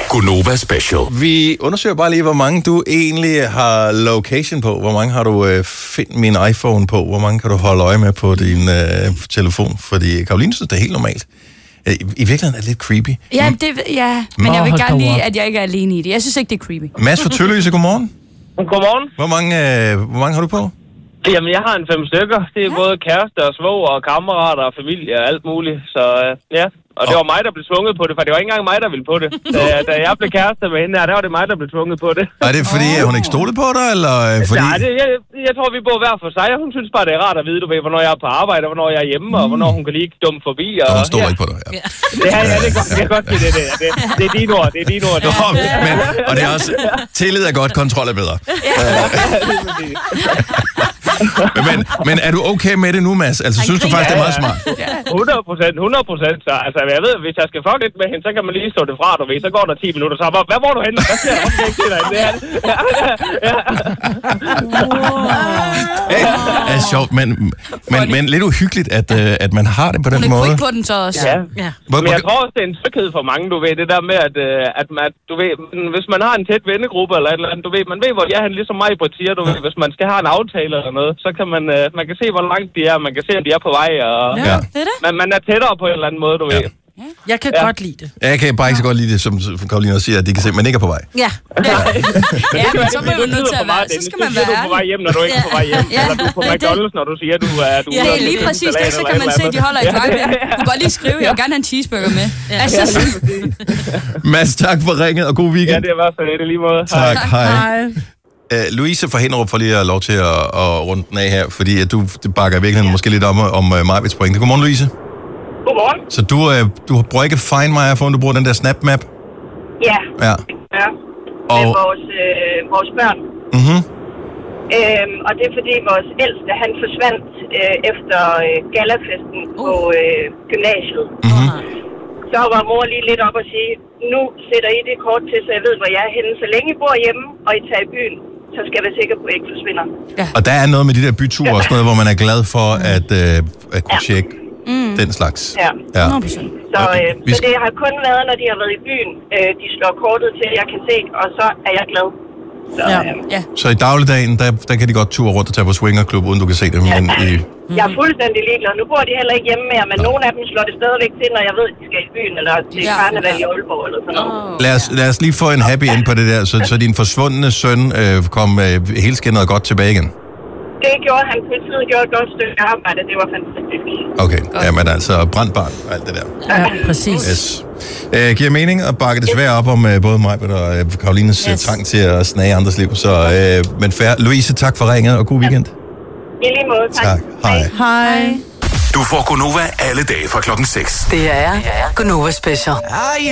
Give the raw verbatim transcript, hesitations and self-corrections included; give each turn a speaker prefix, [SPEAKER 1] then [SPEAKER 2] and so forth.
[SPEAKER 1] Gunova Special.
[SPEAKER 2] Vi undersøger bare lige, hvor mange du egentlig har location på. Hvor mange har du øh, find min iPhone på? Hvor mange kan du holde øje med på din øh, telefon? Fordi Karoline synes, det er helt normalt. I, i virkeligheden er det lidt creepy.
[SPEAKER 3] Ja, det, ja. men jeg vil gerne lige, at jeg ikke er alene i det. Jeg synes ikke, det er creepy.
[SPEAKER 2] Mads fra Tølløse, godmorgen.
[SPEAKER 4] Godmorgen.
[SPEAKER 2] Hvor mange, øh, hvor mange har du på?
[SPEAKER 4] Jamen, jeg har en fem stykker. Det er ja. både kærester og svoger og kammerater og familie og alt muligt. Så øh, ja, og det var mig, der blev tvunget på det, for det var ikke engang mig, der ville på det. Da, da jeg blev kærester med hende her, der var det mig, der blev tvunget på det.
[SPEAKER 2] Er det fordi, at hun ikke stolede på dig, eller fordi...
[SPEAKER 4] Nej, det, jeg, jeg tror, vi bor hver for sig, og hun synes bare, det er rart at vide, du ved, hvornår jeg er på arbejde, og hvornår jeg er hjemme, og hvornår hun kan lige dumme forbi. Og,
[SPEAKER 2] og hun stoler
[SPEAKER 4] ja.
[SPEAKER 2] ikke på dig, ja.
[SPEAKER 4] Ja, ja, ja det, er godt, det er godt, det, det, det, det, det er dine ord, det er dine ord. Det.
[SPEAKER 2] Nå, men, og det er også, tillid er godt, kontrol er bedre. men, men er du okay med det nu, Mads? Altså, synes du faktisk, det er meget smart?
[SPEAKER 4] hundrede procent, hundrede procent. Så altså, jeg ved, hvis jeg skal fuck lidt med hende, så kan man lige stå det fra, du ved. Så går der ti minutter, så bare, hvad var du henne? Hvad siger jeg? Hvad skal jeg ikke det der?
[SPEAKER 2] Det er, er sjovt, men, men, men lidt uhyggeligt, at, uh, at man har det på den måde.
[SPEAKER 3] Hun er på den så også.
[SPEAKER 4] Ja. ja. Men jeg tror også, det er en tryghed for mange, du ved. Det der med, at, uh, at man, du ved, hvis man har en tæt vennegruppe eller et eller andet, du ved, man ved, hvor jeg er ligesom mig på siger, du ved, hvis man skal have en aftale eller noget, så kan man, uh, man kan se, hvor langt de er, man kan se, at de er på vej, og
[SPEAKER 3] ja, det er det.
[SPEAKER 4] Man, man er tættere på en eller anden måde, du ved.
[SPEAKER 5] Ja. Jeg kan ja. godt lide det.
[SPEAKER 2] Jeg kan bare ikke så godt lide det, som Karoline også siger, at de kan se, at man ikke er på vej.
[SPEAKER 3] Ja. Ja, ja men så må man nødt til at være. Så skal man være
[SPEAKER 4] ærlig. Du er på vej hjem, når du ikke er på vej hjem. Ja. Eller du er på McDonald's, når du siger, at du er... Du
[SPEAKER 3] ja, er lige præcis. Der, så kan man se, at de holder i drive-in. Du kan godt lige skrive, jeg vil gerne have en cheeseburger med. Ja. Altså,
[SPEAKER 2] Mads, tak for ringet, og god weekend.
[SPEAKER 4] Ja, det var så lidt lige måde.
[SPEAKER 2] Tak, hej. hej. Uh, Louise fra Hinderup får lige lov til at, at runde den af her, fordi at du det bakker virkelig ja. måske lidt om, om uh, Majbets pointe. Godmorgen, Louise.
[SPEAKER 6] Godmorgen.
[SPEAKER 2] Så du, uh, du bruger ikke Find My iPhone, du bruger den der Snap Map?
[SPEAKER 6] Ja.
[SPEAKER 2] Ja.
[SPEAKER 6] ja.
[SPEAKER 2] Og...
[SPEAKER 6] Med vores, øh, vores børn.
[SPEAKER 2] Mhm.
[SPEAKER 6] Øhm, og det er fordi vores ældste, han forsvandt øh, efter øh, galafesten uh. på øh, gymnasiet.
[SPEAKER 2] Mhm.
[SPEAKER 6] Så var mor lige lidt op og sige, nu sætter I det kort til, så jeg ved, hvor jeg er henne. Så længe I bor hjemme, og I tager i byen, så skal jeg være sikker på, at I ikke forsvinder.
[SPEAKER 2] Ja. Og der er noget med de der byture og sådan noget, hvor man er glad for at, øh, at kunne ja. tjekke mm. den slags.
[SPEAKER 6] Ja.
[SPEAKER 2] ja.
[SPEAKER 6] Så, øh, så det har kun været, når de har været i byen. Øh, de slår kortet til, jeg kan se, og så er jeg glad. Så,
[SPEAKER 3] ja.
[SPEAKER 6] Øh,
[SPEAKER 3] ja.
[SPEAKER 2] så i dagligdagen, der, der kan de godt ture rundt og tage på swingerklub, uden du kan se dem. Ja. Men i...
[SPEAKER 6] Jeg er fuldstændig ligeglad. Nu bor de heller ikke hjemme mere, men ja. nogle af dem slår det stadigvæk til, når jeg ved, at de skal i byen, eller til ja. karneval i Aalborg, eller sådan noget.
[SPEAKER 2] Oh. Lad, os, lad os lige få en happy end på det der, så, så din forsvundne søn øh, kom øh, helskindet og godt tilbage igen.
[SPEAKER 6] Det gjorde han. Politiet gjorde et godt stykke arbejde. Det var fantastisk.
[SPEAKER 2] Okay, jamen altså brandbarn og alt det der.
[SPEAKER 5] Ja, præcis.
[SPEAKER 2] Yes. Øh, giver mening at bakke desværre op om øh, både mig og øh, Karolines yes. trang til at snage andres liv. Så, øh, men fair. Louise, tak for ringet, og god weekend.
[SPEAKER 6] I lige måde, tak.
[SPEAKER 2] Tak. Hej.
[SPEAKER 5] Hej.
[SPEAKER 1] Du får Gunova alle dage fra klokken seks.
[SPEAKER 7] Det er Gunova Special.